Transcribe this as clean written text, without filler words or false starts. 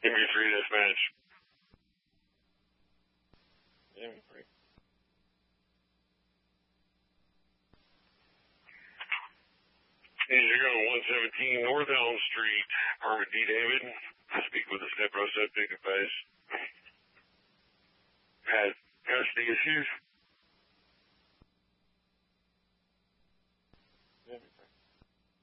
MB3 dispatch. MB3. You're going 117 North Elm Street. Apartment D. David. Speak with the step row subject advice. Had custody issues.